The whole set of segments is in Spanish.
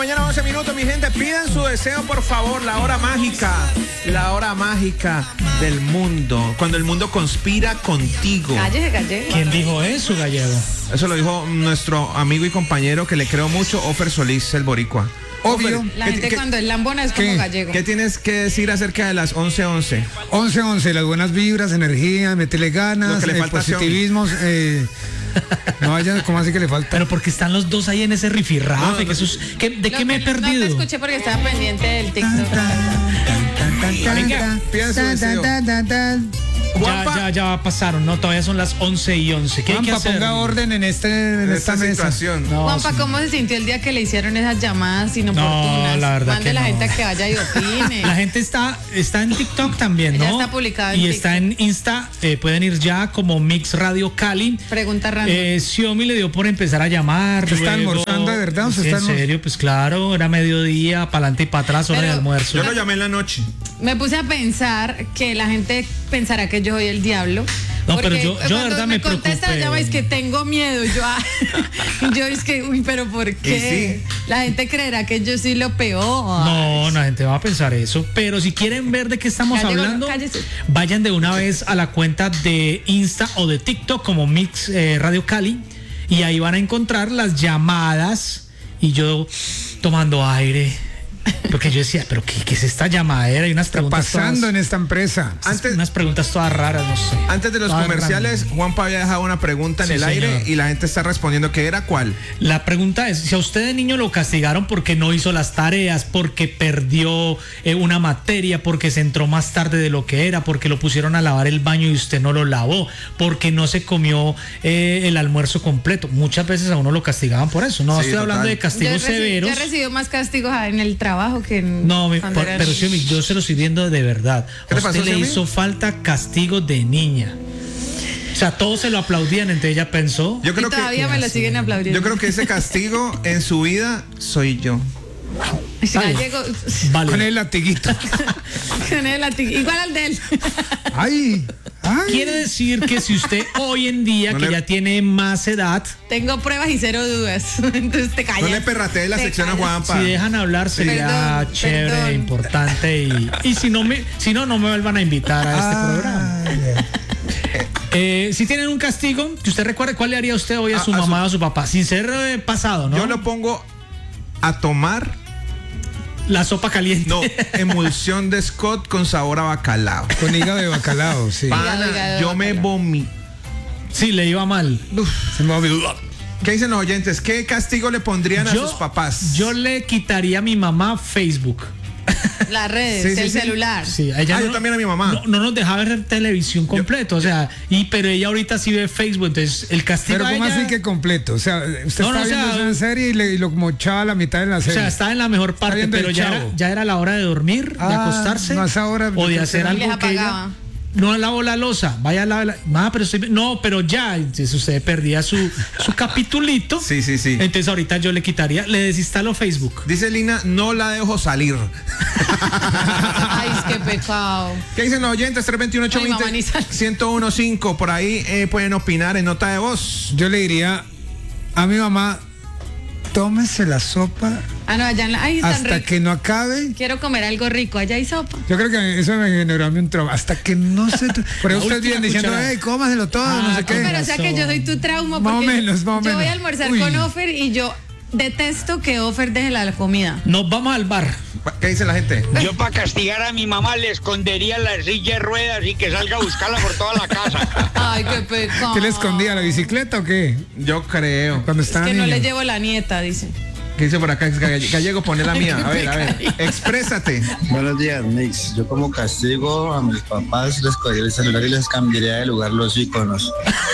mañana, 11 minutos, mi gente. Pidan su deseo, por favor. La hora mágica del mundo. Cuando el mundo conspira contigo. Cállese, gallego. ¿Quién dijo eso, gallego? Eso lo dijo nuestro amigo y compañero que le creo mucho, Ofer Solís, el boricua. Obvio. La gente cuando es lambona es como gallego. ¿Qué tienes que decir acerca de las 11:11? 11:11, las buenas vibras, energía, métele ganas, Lo que le falta a positivismo. No vaya, ¿cómo así que le falta? Pero porque están los dos ahí en ese rifirrafe. No, que eso es- ¿qué- ¿De qué me he No perdido? te escuché porque estaba pendiente del TikTok. Pida su deseo. Juanpa. Ya pasaron, ¿no? Todavía son las 11:11. ¿Qué hay que Juanpa, hacer? ponga orden en esta mesa. situación. No, Juanpa, sí. ¿cómo se sintió el día que le hicieron esas llamadas inoportunas? No, la verdad Mande que la no. gente a que vaya y opine. La gente está en TikTok también, ¿no? Ya está publicado en y está en Insta, pueden ir ya como Mix Radio Cali. Pregunta random. Xiomi le dio por empezar a llamar. ¿Se está luego- almorzando de verdad o se Sí, está en serio, pues claro, era mediodía, para adelante y para atrás, hora de Pero- almuerzo. Yo lo llamé en la noche. Me puse a pensar que la gente pensará que yo soy el diablo. No, porque pero yo de cuando verdad me contesta preocupé. la llama es que tengo miedo. Yo es que, uy, pero ¿por qué? sí. La gente creerá que yo soy lo peor. No, la gente va a pensar eso. Pero si quieren ver de qué estamos Gallego, hablando, cállese. vayan de una vez a la cuenta de Insta o de TikTok como Mix Radio Cali y ahí van a encontrar las llamadas y yo tomando aire. Porque yo decía, ¿pero qué es esta llamadera? Hay unas Está preguntas pasando en todas, esta empresa. Antes, preguntas todas raras, no sé. antes de los Todas comerciales, random. Juanpa había dejado una pregunta en Sí, el aire señor. y la gente está respondiendo. ¿Qué era cuál? La pregunta es, si a usted de niño lo castigaron porque no hizo las tareas, porque perdió una materia, porque se entró más tarde de lo que era, porque lo pusieron a lavar el baño y usted no lo lavó, porque no se comió el almuerzo completo. Muchas veces a uno lo castigaban por eso. No Sí, estoy total. hablando de castigos severos. Yo he recibido más castigos en el trabajo que en. No, cuando era pero niña. Xiomi, yo se lo estoy viendo de verdad. ¿Qué A le pasó, usted le Xiomi? hizo falta castigo de niña. O sea, todos se lo aplaudían, entonces ella pensó. Yo Y creo todavía que me lo siguen aplaudiendo. yo creo que ese castigo en su vida soy yo. Gallego, Vale. Con el latiguito. con el latigo, igual al de él. Ay. Quiere decir que si usted hoy en día, No que le- ya tiene más edad, Tengo pruebas y cero dudas. Entonces te callas. No le perratee la Te sección a callas. Juanpa. si dejan hablar sería Perdón, chévere, perdón. importante y si no no me vuelvan a invitar a este programa. Si tienen un castigo, que usted recuerde, ¿cuál le haría usted hoy a su A mamá su- o a su papá? Sin ser pasado, ¿no? Yo lo pongo a tomar, La sopa caliente. no, emulsión de Scott con sabor a bacalao. Con hígado de bacalao, sí. Pana, hígado de yo me bacalao. vomí. Sí, le iba mal. Se me olvidó. ¿Qué dicen los oyentes? ¿Qué castigo le pondrían a Yo- sus papás? Yo le quitaría a mi mamá Facebook. Las redes, Sí, sí, el sí. celular. Sí, a ella yo también a mi mamá. No nos dejaba ver televisión completo, o sea, pero ella ahorita sí ve Facebook, entonces el castigo Pero a ¿cómo ella, así que completo? O sea, usted No, no, está o sea, viendo una serie y lo mochaba a la mitad de la o serie. sea, estaba en la mejor parte, viendo pero el Chavo. ya era la hora de dormir, de Ah, acostarse, no, a esa hora o de yo hacer creo que algo les que ella apagaba. no lavó la loza, vaya a lavar pero ya, entonces usted perdía su capitulito. Sí, sí, sí. Entonces ahorita yo le quitaría, le desinstalo Facebook. Dice Lina, no la dejo salir. Ay, es que pecado. ¿Qué dicen los oyentes? Ay, mamá, ni sale. 321-820-1015. Por ahí pueden opinar en nota de voz. Yo le diría a mi mamá, tómese la sopa Ah, no, allá en la. Ay, tan hasta rico. que no acabe. Quiero comer algo rico. Allá hay sopa. Yo creo que eso me generó a mí un trauma. Hasta que no se... Por eso La ustedes última vienen diciendo, cucharada. hey, cómaselo todo, no Ah, sé qué. Pero o sea que yo soy tu trauma Más o porque menos, más o yo voy menos. a almorzar Uy. con Ofer y yo detesto que Ofer deje la comida. Nos vamos al bar. ¿Qué dice la gente? Yo para castigar a mi mamá le escondería la silla de ruedas y que salga a buscarla por toda la casa. Ay, qué pecado. ¿Qué le escondía? ¿La bicicleta o qué? Yo creo. Cuando Es estaba que no niño. le llevo la nieta, dice. ¿Qué dice por acá? Gallego, poné la mía. A ver. Exprésate. Buenos días, Mix. Yo como castigo a mis papás les cogería el celular y les cambiaría de lugar los iconos.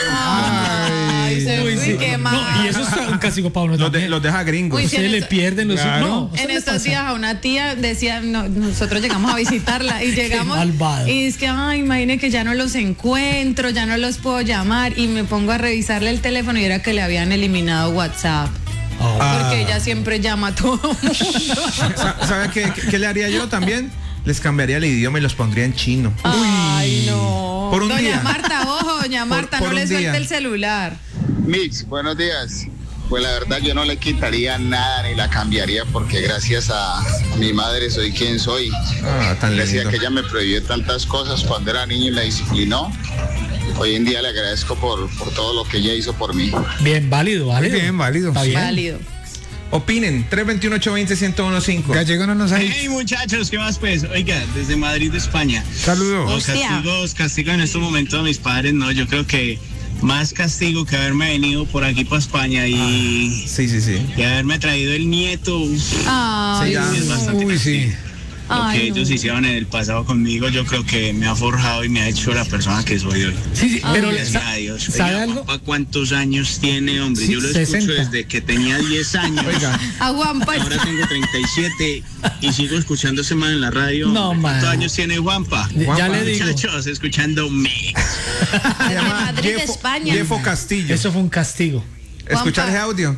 Ay, Sí. qué mal. No, y eso es un castigo para uno también. Los deja gringos. Uy, sí. Se en le esto- pierden los Claro. no, eso En le estos pasa. días a una tía decía, no, nosotros llegamos a visitarla y llegamos malvado. y es que, ay, imagine que ya no los encuentro, ya no los puedo llamar y me pongo a revisarle el teléfono y era que le habían eliminado WhatsApp. Porque ella siempre llama a todo mundo. ¿Sabe qué le haría yo también? Les cambiaría el idioma y los pondría en chino. Ay, no. Por un Doña día. Marta, ojo, doña Marta, por no le un suelte día. el celular. Mix, buenos días. Pues la verdad yo no le quitaría nada ni la cambiaría porque gracias a mi madre soy quien soy. Tan Decía lindo. que ella me prohibió tantas cosas cuando era niño y me disciplinó. Hoy en día le agradezco por todo lo que ella hizo por mí. Bien, válido, válido. Muy bien, válido. Está bien. Válido. Opinen, 321-820-1015. Gallego no nos ha dicho. Hey muchachos, ¿qué más pues? Oiga, desde Madrid, España. Saludos. Hostia. Castigo en estos momentos a mis padres, no, yo creo que más castigo que haberme venido por aquí para España y haberme traído el nieto. Ay, ya. Es bastante Uy, sí. castigo. Lo Ay, que no. ellos hicieron en el pasado conmigo, yo creo que me ha forjado y me ha hecho la persona que soy hoy. Sí, pero Gracias a Dios. ¿sabe Oiga, algo? papá, ¿cuántos años tiene, hombre? Sí, Yo lo escucho 60. desde que tenía 10 años. A Juanpa. Ahora tengo 37 y sigo escuchando ese man en la radio. No, man. ¿Cuántos años tiene Juanpa? Ya le digo. Muchachos, escuchando Mix. Se llama Madrid, España. Jeffo Castillo. Eso fue un castigo. Escuchar ese audio.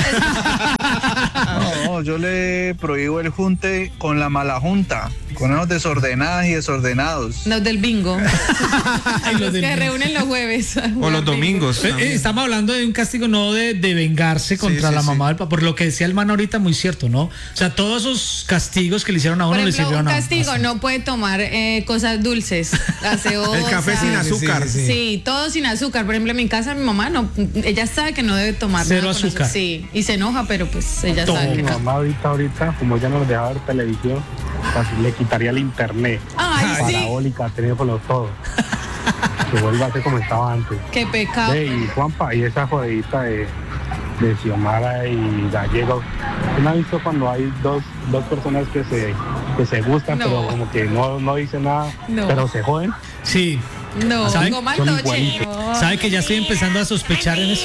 No, yo le prohíbo el junte con la mala junta, con esos desordenadas y desordenados. Los del bingo. Ay, los Los del que bingo. reúnen los jueves. O los domingos. también. Estamos hablando de un castigo, no de vengarse contra la mamá del papá, por lo que decía el man ahorita, muy cierto, ¿no? O sea, todos esos castigos que le hicieron a uno Por le ejemplo, sirvieron un a castigo no puede tomar cosas dulces, gaseosas. El café sin azúcar. Sí, todo sin azúcar. Por ejemplo, en mi casa mi mamá no, ella sabe que no debe tomar Cero nada con azúcar. Sí, y se enoja, pero pues ella sabe que Mi no. mamá ahorita, como ya no nos deja ver televisión, casi le quitaría el internet, Ay, sí, parabólica, teléfono, todo. Que vuelva a ser como estaba antes. qué pecado. Y Juanpa, y esa jodidita de Xiomara y Gallego, ¿no ha visto cuando hay dos personas que se gustan, No. pero como que no dicen nada, No. pero se joden? Sí. No, ¿Saben? como al Son toche. igualitos. ¿Sabe que ya estoy empezando a sospechar en eso?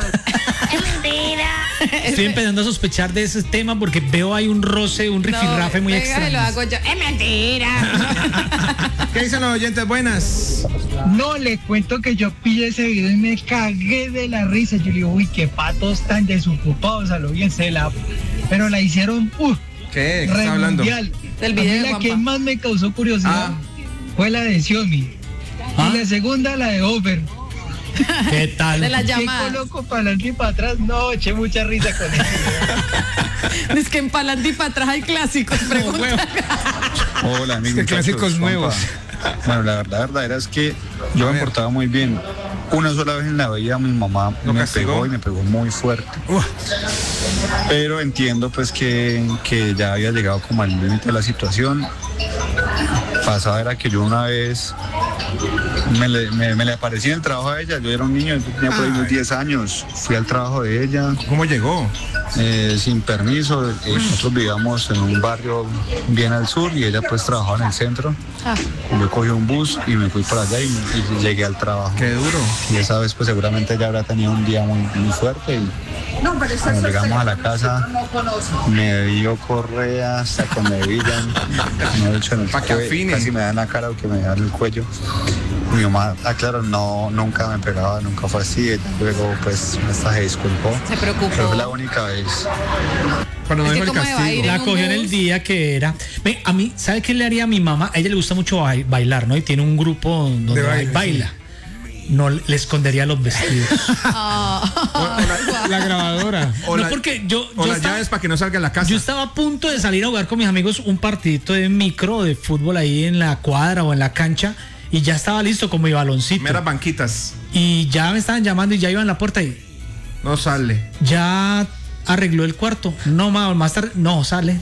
Estoy empezando a sospechar de ese tema porque veo ahí un roce, un rifirrafe muy venga, extraño. lo hago yo. ¡Es mentira! ¿Qué dicen los oyentes? Buenas. No, les cuento que yo pillé ese video y me cagué de la risa. Yo le digo, uy, qué patos tan desocupados, a lo bien se la... Pero la hicieron, ¿Qué? ¿Qué re está hablando? mundial. Del A mí video de la Juanpa. que más me causó curiosidad fue la de Xiaomi. ¿Ah? Y la segunda, la de Over. ¿Qué tal? De las ¿Qué llamadas. coloco para adelante y para atrás? No, eché mucha risa con eso. Es que en pa'lante y para atrás hay clásicos, pregunta. Hola, amigos. Es que clásicos nuevos. Bueno, la verdad es que yo me portaba muy bien. Una sola vez en la vida mi mamá ¿Lo me castigó? pegó y me pegó muy fuerte. Pero entiendo pues que ya había llegado como al límite de la situación. Pasaba era que yo una vez me le aparecí en el trabajo a ella. Yo era un niño, yo tenía por ahí unos 10 años. Fui al trabajo de ella. ¿Cómo llegó? Sin permiso. Nosotros vivíamos en un barrio bien al sur y ella pues trabajaba en el centro. Yo cogí un bus y me fui para allá y llegué al trabajo. Qué duro. Y esa vez pues seguramente ella habrá tenido un día muy fuerte y cuando llegamos a la casa me dio correa hasta que me hebillan, no he hecho en el Pa' que cuello, afine. casi me dan la cara o que me dan el cuello. Mi mamá, claro, nunca me pegaba, nunca fue así. Ella luego pues hasta se disculpó. Se preocupó. Pero fue la única vez. Cuando Es no que dijo el cómo me va a ir castigo. La en un cogió en el bus. día que era. Ve, a mí, ¿sabe qué le haría a mi mamá? A ella le gusta mucho bailar, ¿no? Y tiene un grupo donde De baile, baila. No le escondería los vestidos. La grabadora. O no, la- porque yo O las estaba- llaves para que no salga a la casa. Yo estaba a punto de salir a jugar con mis amigos un partidito de micro de fútbol ahí en la cuadra o en la cancha y ya estaba listo con mi baloncito. Meras banquitas. Y ya me estaban llamando y ya iban a la puerta y No sale. ya arregló el cuarto. No, más tarde, no salía.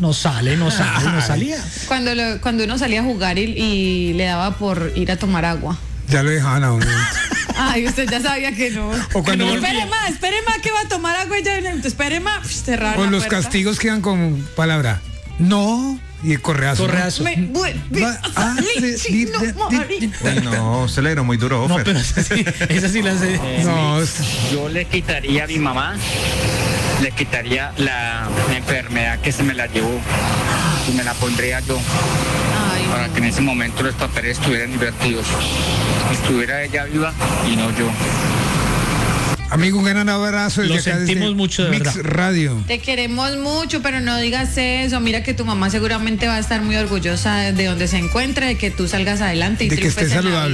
Cuando uno salía a jugar y le daba por ir a tomar agua. Ya lo dejaban a uno. Ay, usted ya sabía que no. O cuando espere más que va a tomar agua y ya espere más. Cerrar o la los puerta. castigos quedan con palabra no y el correazo. Correazo. Va a salir de- Uy, no, se le dieron muy duro, No, Ofer. pero esa sí la sé. No, Yo le quitaría a mi mamá, le quitaría la enfermedad que se me la llevó y me la pondría yo Ay, para que en ese momento los papeles estuvieran invertidos. Estuviera ella viva y no yo. amigo, un gran abrazo desde Lo acá, desde sentimos mucho, de Mix verdad. Radio. te queremos mucho, pero no digas eso. Mira que tu mamá seguramente va a estar muy orgullosa de donde se encuentre, de que tú salgas adelante y De que triunfes esté en la saludable. vida.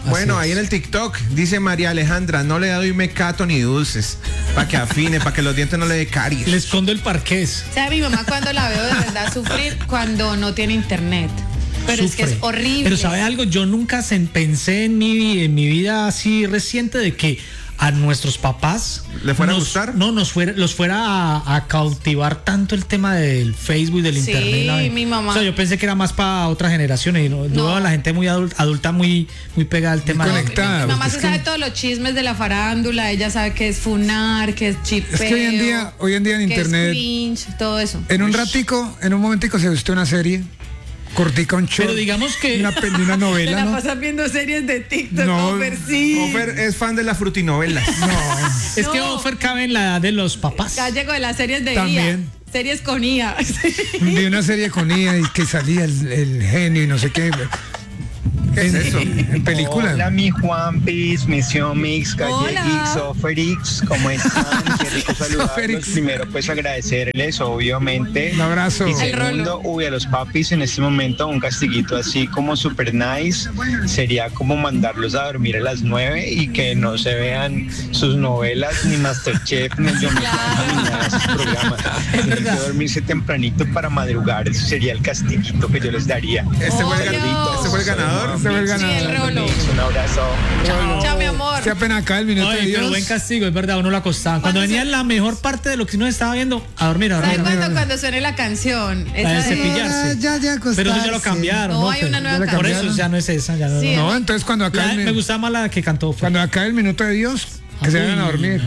Bueno, Así ahí es. en el TikTok dice María Alejandra, no le doy mecato ni dulces, para que afine, para que los dientes no le dé caries. Le escondo el parqués. ¿Sabe mi mamá cuando la veo de verdad sufrir? Cuando no tiene internet. Pero es que es Sufre. horrible. Pero ¿sabe algo? Yo nunca pensé en mi vida así reciente de que a nuestros papás ¿le fuera a gustar? No, los fuera a cautivar tanto el tema del Facebook, del Sí, internet. ¿no? mi mamá. O sea, yo pensé que era más para otras generaciones. No. Yo veo a la gente muy adulta, muy pegada al tema. conectada. Mi mamá Es se que- sabe todos los chismes de la farándula, ella sabe que es funar, que es chipeo. Es que hoy en día en que internet, es cringe, todo eso. en un ratico, en un momentico se viste una serie, cortica un show. Pero digamos que una Se novela, la ¿no? pasa viendo series de TikTok, No, Ofer, sí. Ofer es fan de las frutinovelas. es que No. Ofer cabe en la edad de los papás. Ya llegó de las series de También. IA. Series con IA. Vi una serie con ella y que salía el genio y no sé qué. ¿Qué es eso? En película. Hola, mi Juanpis, Misión Mix, Calle Hola. X, Oferix, ¿cómo están? Qué rico saludarlos. Soferix. Primero, pues agradecerles, obviamente. Un abrazo. Y El segundo, Rolo. a los papis en este momento un castiguito así como super nice sería como mandarlos a dormir a las 9 y que no se vean sus novelas, ni Masterchef, ni Yo Me Llamo, ni nada de esos programas. Tienen que dormirse tempranito para madrugar, eso sería el castiguito que yo les daría. Este fue el Obvio. ganador. Este fue el ganador. Ese fue el Sí, ganador. el Rolo. Un abrazo. Chao, mi amor. Que apenas acá el minuto de Oye, pero Dios. buen castigo, es verdad, uno lo acostaba. Cuando venía la mejor parte de lo que uno estaba viendo, a dormir, a ¿Sabes dormir. cuando suene la canción? La de Esa de- cepillarse. Ya acostarse. Pero eso ya lo cambiaron. No, hay una nueva ya la Por cambiaron. eso ya no es esa. Ya no, Sí, no. No, entonces cuando acá Me gustaba más la que cantó. cuando acá el minuto de Dios, que se vayan a dormir.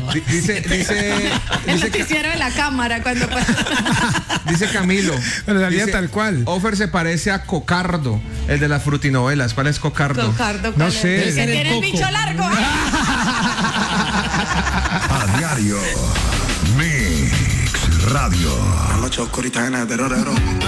El noticiero de la cámara cuando Dice Camilo. Pero salía dice, tal cual. Ofer se parece a Cocardo, el de las frutinovelas. ¿Cuál es Cocardo? Cocardo, No ¿cuál sé. es? El que Debe ser el tiene el coco. bicho largo. A diario. Mix Radio. La noche oscurita en el